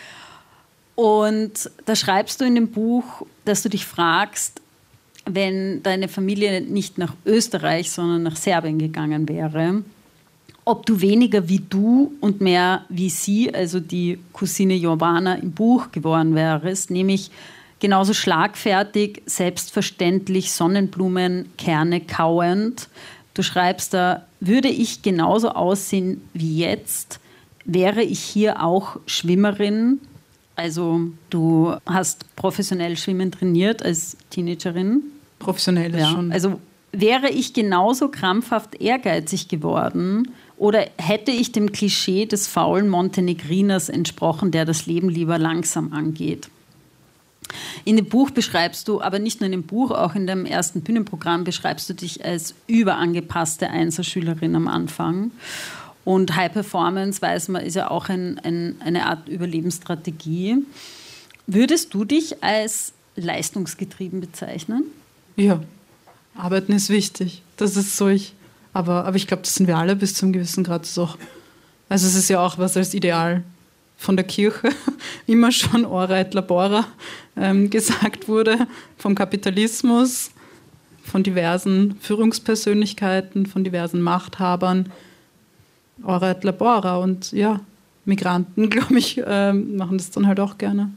Und da schreibst du in dem Buch, dass du dich fragst, wenn deine Familie nicht nach Österreich, sondern nach Serbien gegangen wäre, ob du weniger wie du und mehr wie sie, also die Cousine Jovana im Buch geworden wärst, nämlich genauso schlagfertig, selbstverständlich Sonnenblumenkerne kauend, Du schreibst da, würde ich genauso aussehen wie jetzt, wäre ich hier auch Schwimmerin. Also du hast professionell Schwimmen trainiert als Teenagerin. Professionell ist schon. Also wäre ich genauso krampfhaft ehrgeizig geworden oder hätte ich dem Klischee des faulen Montenegriners entsprochen, der das Leben lieber langsam angeht? In dem Buch beschreibst du, aber nicht nur in dem Buch, auch in dem ersten Bühnenprogramm beschreibst du dich als überangepasste Einserschülerin am Anfang. Und High Performance, weiß man, ist ja auch eine Art Überlebensstrategie. Würdest du dich als leistungsgetrieben bezeichnen? Ja, Arbeiten ist wichtig. Das ist so aber ich glaube, das sind wir alle bis zu einem gewissen Grad. Also es ist ja auch was als Ideal von der Kirche immer schon ora et labora gesagt wurde, vom Kapitalismus, von diversen Führungspersönlichkeiten, von diversen Machthabern. Ora et labora. Und ja, Migranten, glaube ich, machen das dann halt auch gerne.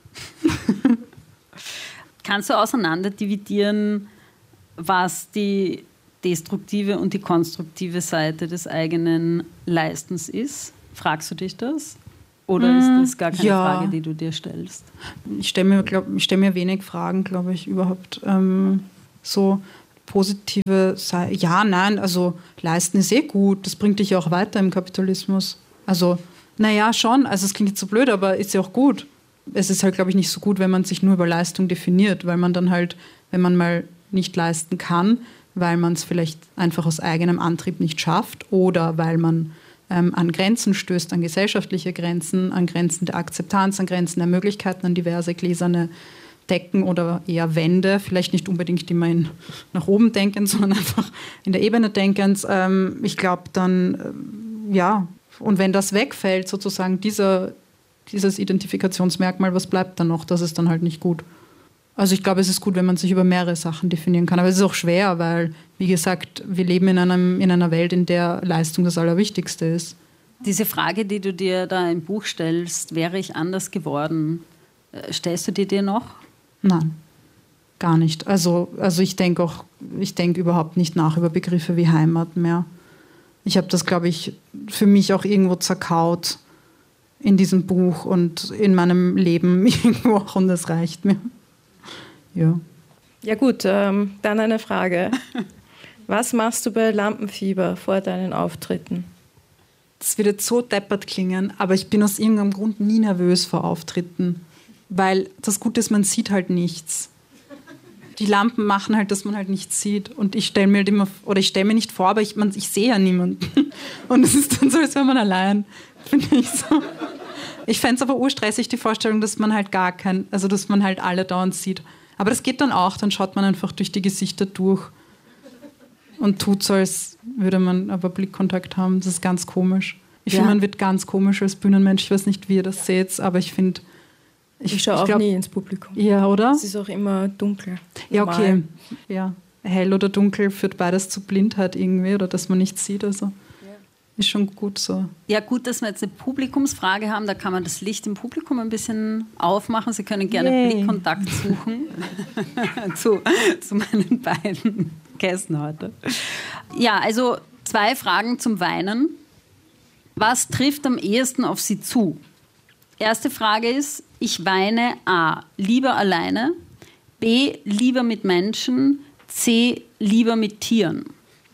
Kannst du auseinanderdividieren, was die destruktive und die konstruktive Seite des eigenen Leistens ist? Fragst du dich das? Oder ist das gar keine Frage, die du dir stellst? Ich stelle mir wenig Fragen, glaube ich, überhaupt. So positive Seite. Ja, nein, also leisten ist gut. Das bringt dich ja auch weiter im Kapitalismus. Also, naja, schon. Also es klingt jetzt so blöd, aber ist ja auch gut. Es ist halt, glaube ich, nicht so gut, wenn man sich nur über Leistung definiert, weil man dann halt, wenn man mal nicht leisten kann, weil man es vielleicht einfach aus eigenem Antrieb nicht schafft oder weil man an Grenzen stößt, an gesellschaftliche Grenzen, an Grenzen der Akzeptanz, an Grenzen der Möglichkeiten, an diverse gläserne Decken oder eher Wände, vielleicht nicht unbedingt immer nach oben denkend, sondern einfach in der Ebene denkend. Ich glaube dann, ja, und wenn das wegfällt, sozusagen dieses Identifikationsmerkmal, was bleibt dann noch? Das ist dann halt nicht gut. Also ich glaube, es ist gut, wenn man sich über mehrere Sachen definieren kann. Aber es ist auch schwer, weil, wie gesagt, wir leben in einer Welt, in der Leistung das Allerwichtigste ist. Diese Frage, die du dir da im Buch stellst, wäre ich anders geworden, stellst du dir noch? Nein, gar nicht. Also ich denke überhaupt nicht nach über Begriffe wie Heimat mehr. Ich habe das, glaube ich, für mich auch irgendwo zerkaut in diesem Buch und in meinem Leben irgendwo auch, und das reicht mir. Ja. Ja gut, dann eine Frage. Was machst du bei Lampenfieber vor deinen Auftritten? Das wird jetzt so deppert klingen, aber ich bin aus irgendeinem Grund nie nervös vor Auftritten. Weil das Gute ist, man sieht halt nichts. Die Lampen machen halt, dass man halt nichts sieht. Und ich stelle mir halt immer, oder ich stelle mir nicht vor, aber ich sehe ja niemanden. Und es ist dann so, als wäre man allein, finde ich so. Ich fände es aber urstressig, die Vorstellung, dass man halt dass man halt alle dauernd sieht. Aber das geht dann auch, dann schaut man einfach durch die Gesichter durch und tut so, als würde man aber Blickkontakt haben. Das ist ganz komisch. Ich finde, man wird ganz komisch als Bühnenmensch. Ich weiß nicht, wie ihr das seht, aber ich finde... Ich schaue auch nie ins Publikum. Ja, oder? Es ist auch immer dunkel. Ja, okay. Ja. Hell oder dunkel führt beides zu Blindheit irgendwie oder dass man nichts sieht. Also ist schon gut so. Ja, gut, dass wir jetzt eine Publikumsfrage haben. Da kann man das Licht im Publikum ein bisschen aufmachen. Sie können gerne Blickkontakt suchen zu meinen beiden Gästen heute. Ja, also 2 Fragen zum Weinen. Was trifft am ehesten auf Sie zu? Erste Frage ist, ich weine A, lieber alleine, B, lieber mit Menschen, C, lieber mit Tieren.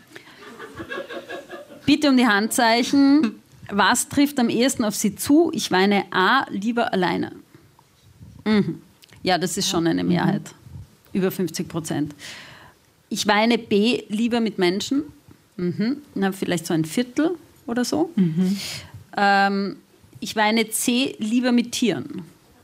Bitte um die Handzeichen. Was trifft am ehesten auf Sie zu? Ich weine A, lieber alleine. Ja, das ist schon eine Mehrheit. Über 50%. Ich weine B, lieber mit Menschen. Na, vielleicht so ein Viertel oder so. Ich weine C, lieber mit Tieren.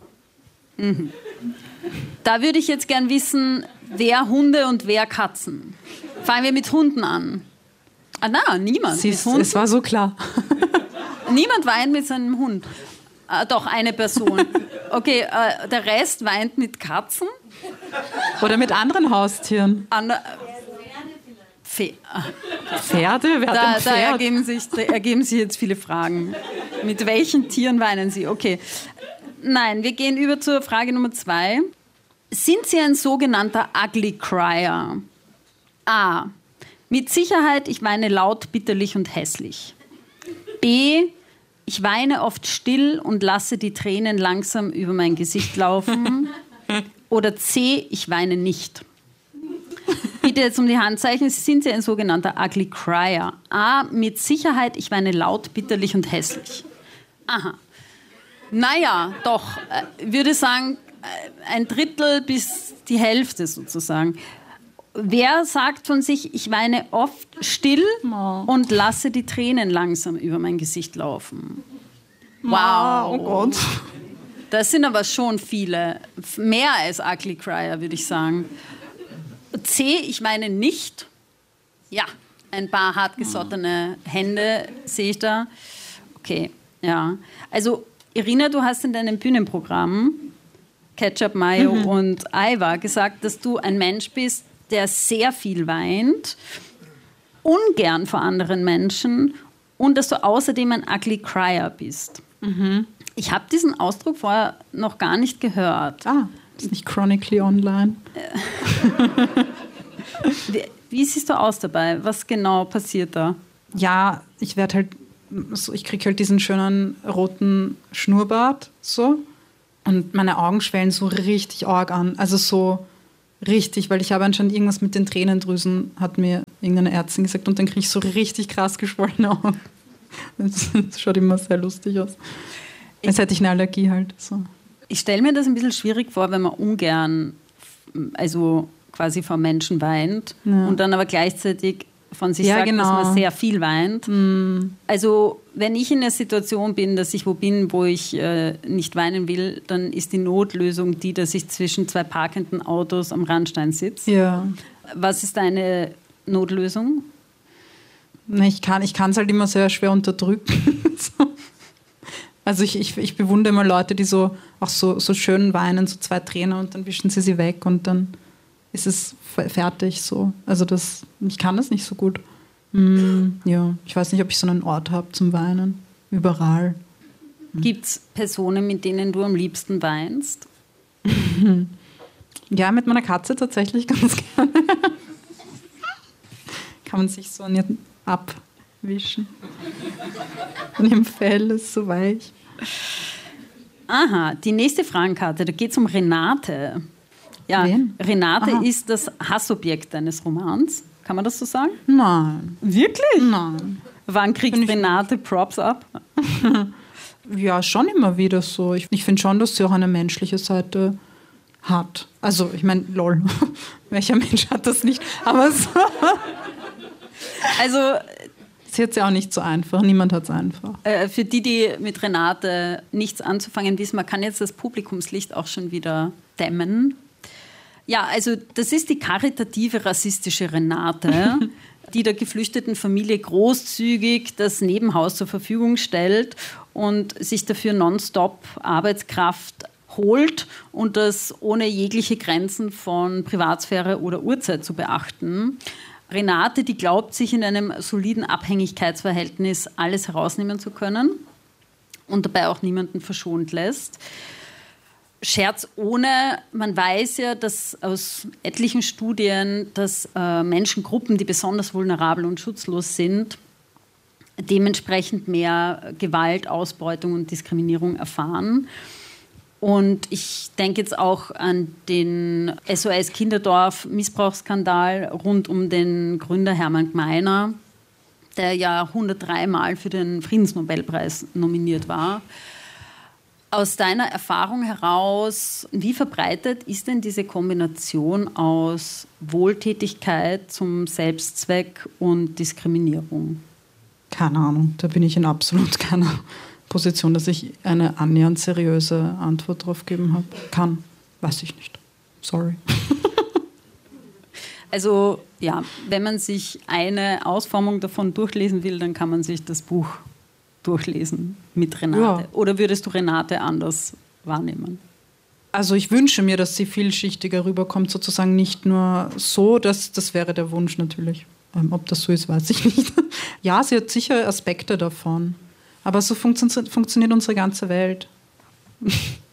Da würde ich jetzt gern wissen, wer Hunde und wer Katzen. Fangen wir mit Hunden an. Niemand. Es war so klar. Niemand weint mit seinem Hund. Doch, eine Person. Okay, der Rest weint mit Katzen. Oder mit anderen Haustieren. Pferde? Wer hat ein Pferd? Da ergeben sich jetzt viele Fragen. Mit welchen Tieren weinen Sie? Okay. Nein, wir gehen über zur Frage Nummer 2. Sind Sie ein sogenannter Ugly Crier? A. Mit Sicherheit, ich weine laut, bitterlich und hässlich. B. Ich weine oft still und lasse die Tränen langsam über mein Gesicht laufen. Oder C. Ich weine nicht. Bitte jetzt um die Handzeichen. Sind Sie ein sogenannter Ugly Crier? A. Mit Sicherheit, ich weine laut, bitterlich und hässlich. Aha. Naja, doch. Würde sagen, ein Drittel bis die Hälfte sozusagen. Wer sagt von sich, ich weine oft still und lasse die Tränen langsam über mein Gesicht laufen? Wow. Oh Gott. Das sind aber schon viele. Mehr als Ugly Crier, würde ich sagen. C, ich weine nicht. Ja, ein paar hartgesottene Hände sehe ich da. Okay, ja. Also, Irina, du hast in deinem Bühnenprogramm Ketchup, Mayo und Aiwa gesagt, dass du ein Mensch bist, der sehr viel weint, ungern vor anderen Menschen und dass du außerdem ein Ugly Crier bist. Ich habe diesen Ausdruck vorher noch gar nicht gehört. Ah, das ist nicht chronically online. Wie siehst du aus dabei? Was genau passiert da? Ja, ich kriege halt diesen schönen roten Schnurrbart so und meine Augen schwellen so richtig arg an. Also so richtig, weil ich habe anscheinend irgendwas mit den Tränendrüsen, hat mir irgendeine Ärztin gesagt, und dann kriege ich so richtig krass geschwollene Augen. Das schaut immer sehr lustig aus. Als hätte ich eine Allergie halt. So. Ich stelle mir das ein bisschen schwierig vor, wenn man ungern, also quasi vor Menschen weint und dann aber gleichzeitig von sich sagt, dass man sehr viel weint. Also wenn ich in einer Situation bin, dass ich wo bin, wo ich nicht weinen will, dann ist die Notlösung die, dass ich zwischen zwei parkenden Autos am Randstein sitze. Ja. Was ist deine Notlösung? Ich kann es halt immer sehr schwer unterdrücken. So. Also ich bewundere immer Leute, die so schön weinen, so 2 Tränen und dann wischen sie weg und dann ist es fertig so. Also ich kann das nicht so gut. Ja, ich weiß nicht, ob ich so einen Ort habe zum Weinen. Überall. Gibt es Personen, mit denen du am liebsten weinst? Ja, mit meiner Katze tatsächlich ganz gerne. Kann man sich so an ihr abwischen. An ihrem Fell ist so weich. Aha, die nächste Fragenkarte, da geht es um Renate. Ja, Wen? Renate ist das Hassobjekt deines Romans. Kann man das so sagen? Nein. Wirklich? Nein. Wann kriegt Renate Props ab? Ja, schon immer wieder so. Ich finde schon, dass sie auch eine menschliche Seite hat. Also, ich meine, lol. Welcher Mensch hat das nicht? Aber so. Also, sie hat es ja auch nicht so einfach. Niemand hat es einfach. Für die mit Renate nichts anzufangen wissen, man kann jetzt das Publikumslicht auch schon wieder dämmen. Ja, also das ist die karitative rassistische Renate, die der geflüchteten Familie großzügig das Nebenhaus zur Verfügung stellt und sich dafür nonstop Arbeitskraft holt und das ohne jegliche Grenzen von Privatsphäre oder Uhrzeit zu beachten. Renate, die glaubt, sich in einem soliden Abhängigkeitsverhältnis alles herausnehmen zu können und dabei auch niemanden verschont lässt. Scherz ohne, man weiß ja, dass aus etlichen Studien, dass Menschengruppen, die besonders vulnerabel und schutzlos sind, dementsprechend mehr Gewalt, Ausbeutung und Diskriminierung erfahren. Und ich denke jetzt auch an den SOS Kinderdorf Missbrauchsskandal rund um den Gründer Hermann Gmeiner, der ja 103 Mal für den Friedensnobelpreis nominiert war. Aus deiner Erfahrung heraus, wie verbreitet ist denn diese Kombination aus Wohltätigkeit zum Selbstzweck und Diskriminierung? Keine Ahnung, da bin ich in absolut keiner Position, dass ich eine annähernd seriöse Antwort drauf geben kann. Weiß ich nicht. Sorry. Also ja, wenn man sich eine Ausformung davon durchlesen will, dann kann man sich das Buch durchlesen mit Renate. Ja. Oder würdest du Renate anders wahrnehmen? Also ich wünsche mir, dass sie vielschichtiger rüberkommt, sozusagen nicht nur so, das wäre der Wunsch natürlich. Ob das so ist, weiß ich nicht. Ja, sie hat sicher Aspekte davon. Aber so funktioniert unsere ganze Welt.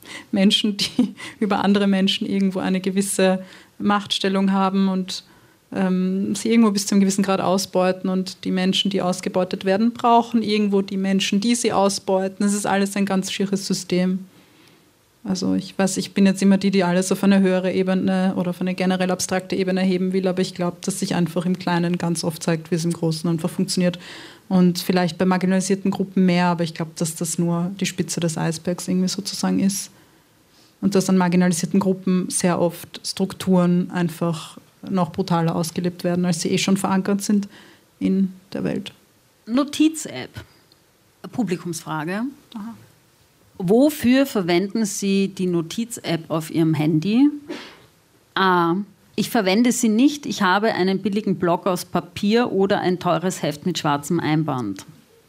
Menschen, die über andere Menschen irgendwo eine gewisse Machtstellung haben und sie irgendwo bis zu einem gewissen Grad ausbeuten und die Menschen, die ausgebeutet werden, brauchen irgendwo die Menschen, die sie ausbeuten. Es ist alles ein ganz schieres System. Also ich bin jetzt immer die alles auf eine höhere Ebene oder auf eine generell abstrakte Ebene heben will, aber ich glaube, dass sich einfach im Kleinen ganz oft zeigt, wie es im Großen einfach funktioniert. Und vielleicht bei marginalisierten Gruppen mehr, aber ich glaube, dass das nur die Spitze des Eisbergs irgendwie sozusagen ist. Und dass an marginalisierten Gruppen sehr oft Strukturen einfach noch brutaler ausgelebt werden, als sie schon verankert sind in der Welt. Notiz-App. Publikumsfrage. Aha. Wofür verwenden Sie die Notiz-App auf Ihrem Handy? A. Ich verwende sie nicht. Ich habe einen billigen Block aus Papier oder ein teures Heft mit schwarzem Einband.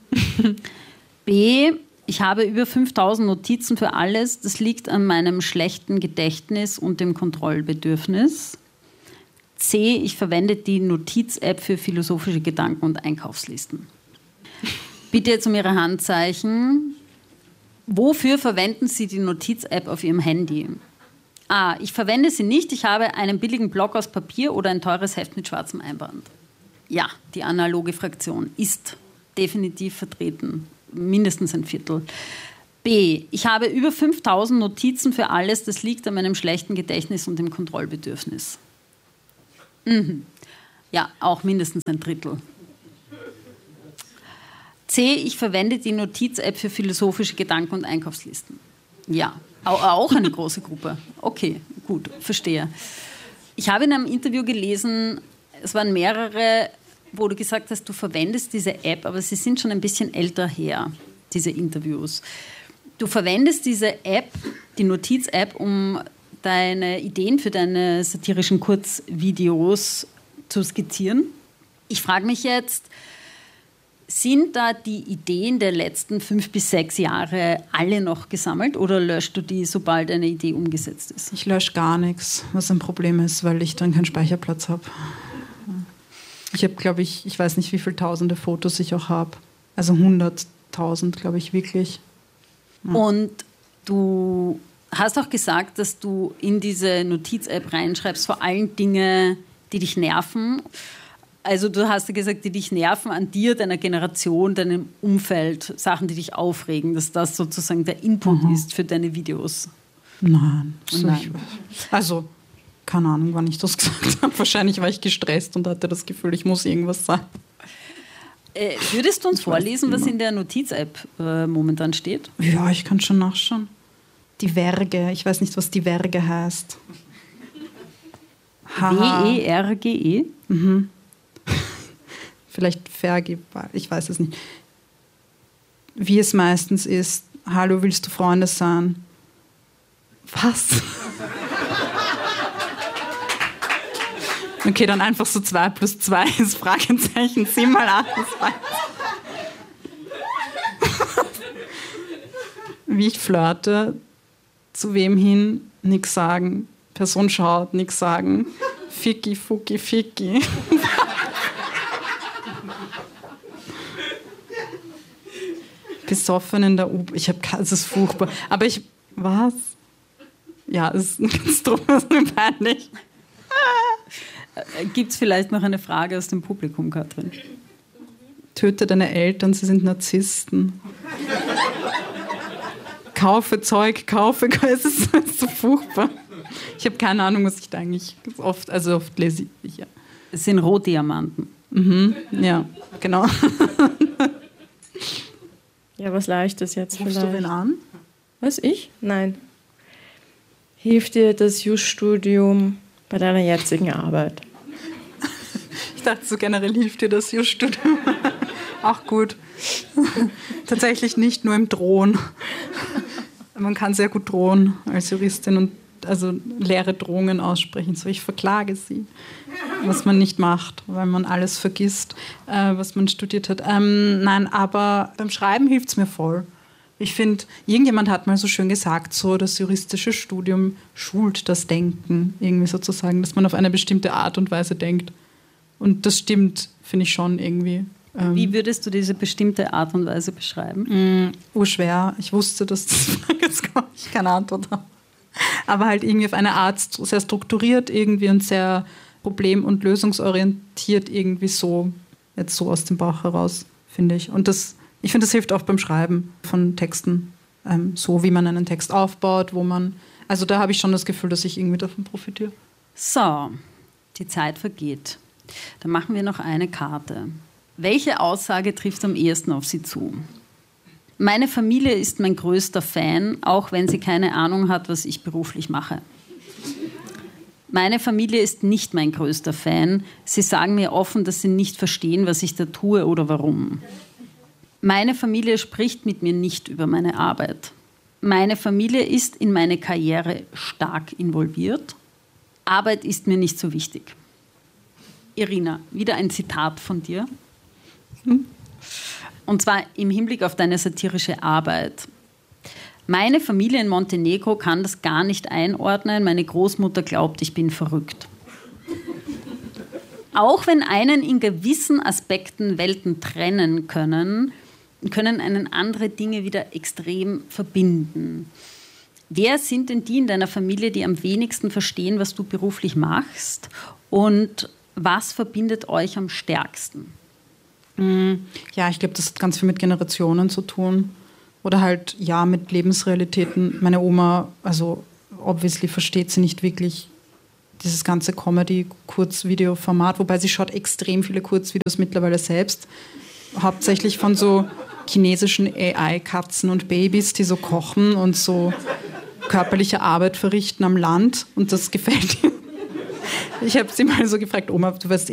B. Ich habe über 5000 Notizen für alles. Das liegt an meinem schlechten Gedächtnis und dem Kontrollbedürfnis. C. Ich verwende die Notiz-App für philosophische Gedanken und Einkaufslisten. Bitte jetzt um Ihre Handzeichen. Wofür verwenden Sie die Notiz-App auf Ihrem Handy? A. Ich verwende sie nicht. Ich habe einen billigen Block aus Papier oder ein teures Heft mit schwarzem Einband. Ja, die analoge Fraktion ist definitiv vertreten. Mindestens ein Viertel. B. Ich habe über 5000 Notizen für alles. Das liegt an meinem schlechten Gedächtnis und dem Kontrollbedürfnis. Ja, auch mindestens ein Drittel. C. Ich verwende die Notiz-App für philosophische Gedanken und Einkaufslisten. Ja, auch eine große Gruppe. Okay, gut, verstehe. Ich habe in einem Interview gelesen, es waren mehrere, wo du gesagt hast, du verwendest diese App, aber sie sind schon ein bisschen älter her, diese Interviews. Du verwendest diese App, die Notiz-App, um deine Ideen für deine satirischen Kurzvideos zu skizzieren. Ich frage mich jetzt, sind da die Ideen der letzten 5 bis 6 Jahre alle noch gesammelt oder löschst du die, sobald eine Idee umgesetzt ist? Ich lösche gar nichts, was ein Problem ist, weil ich dann keinen Speicherplatz habe. Ich habe, glaube ich weiß nicht, wie viele tausende Fotos ich auch habe. Also 100.000, glaube ich, wirklich. Ja. Und du hast auch gesagt, dass du in diese Notiz-App reinschreibst, vor allem Dinge, die dich nerven. Also du hast ja gesagt, die dich nerven an dir, deiner Generation, deinem Umfeld, Sachen, die dich aufregen, dass das sozusagen der Input ist für deine Videos. Nein. Also, keine Ahnung, wann ich das gesagt habe. Wahrscheinlich war ich gestresst und hatte das Gefühl, ich muss irgendwas sagen. Würdest du uns vorlesen, was in der Notiz-App momentan steht? Ja, ich kann schon nachschauen. Die Verge, ich weiß nicht, was die Verge heißt. W-E-R-G-E? Mhm. Vielleicht vergebbar, ich weiß es nicht. Wie es meistens ist, hallo, willst du Freunde sein? Was? Okay, dann einfach so 2 + 2 ist Fragezeichen, sieh mal an. Wie ich flirte, zu wem hin, nix sagen. Person schaut, nix sagen. Ficky, Fucky, Ficky. Besoffen in der U-Bahn. Es ist furchtbar. Aber was? Ja, es ist ganz drum, es ist peinlich. Gibt es vielleicht noch eine Frage aus dem Publikum, Katrin? Töte deine Eltern, sie sind Narzissten. Kaufe Zeug, es ist so furchtbar. Ich habe keine Ahnung, was ich da eigentlich oft lese ich. Ja. Es sind Rohdiamanten. Ja, genau. Ja, was Leichtes jetzt vielleicht. Rufst du wen an? Was, ich? Nein. Hilft dir das Jus-Studium bei deiner jetzigen Arbeit? Ich dachte, so generell hilft dir das Jus-Studium. Auch gut. Tatsächlich nicht nur im Drohen. Man kann sehr gut drohen als Juristin und also leere Drohungen aussprechen. So, ich verklage sie. Was man nicht macht, weil man alles vergisst, was man studiert hat. Nein, aber beim Schreiben hilft es mir voll. Ich finde, irgendjemand hat mal so schön gesagt, so das juristische Studium schult das Denken, irgendwie sozusagen, dass man auf eine bestimmte Art und Weise denkt. Und das stimmt, finde ich schon irgendwie. Wie würdest du diese bestimmte Art und Weise beschreiben? Urschwer. Ich wusste, dass das jetzt gar nicht keine Antwort habe. Aber halt irgendwie auf eine Art sehr strukturiert irgendwie und sehr problem- und lösungsorientiert irgendwie so, jetzt so aus dem Bauch heraus, finde ich. Und ich finde, das hilft auch beim Schreiben von Texten, so wie man einen Text aufbaut, also da habe ich schon das Gefühl, dass ich irgendwie davon profitiere. So, die Zeit vergeht. Dann machen wir noch eine Karte. Welche Aussage trifft am ehesten auf Sie zu? Meine Familie ist mein größter Fan, auch wenn sie keine Ahnung hat, was ich beruflich mache. Meine Familie ist nicht mein größter Fan. Sie sagen mir offen, dass sie nicht verstehen, was ich da tue oder warum. Meine Familie spricht mit mir nicht über meine Arbeit. Meine Familie ist in meine Karriere stark involviert. Arbeit ist mir nicht so wichtig. Irina, wieder ein Zitat von dir. Und zwar im Hinblick auf deine satirische Arbeit. Meine Familie in Montenegro kann das gar nicht einordnen. Meine Großmutter glaubt, ich bin verrückt. Auch wenn einen in gewissen Aspekten Welten trennen können einen andere Dinge wieder extrem verbinden. Wer sind denn die in deiner Familie, die am wenigsten verstehen, was du beruflich machst? Und was verbindet euch am stärksten? Ja, ich glaube, das hat ganz viel mit Generationen zu tun. Oder halt, ja, mit Lebensrealitäten. Meine Oma, also obviously versteht sie nicht wirklich dieses ganze Comedy-Kurzvideo-Format, wobei sie schaut extrem viele Kurzvideos mittlerweile selbst. Hauptsächlich von so chinesischen AI-Katzen und Babys, die so kochen und so körperliche Arbeit verrichten am Land. Und das gefällt ihr. Ich habe sie mal so gefragt, Oma, du weißt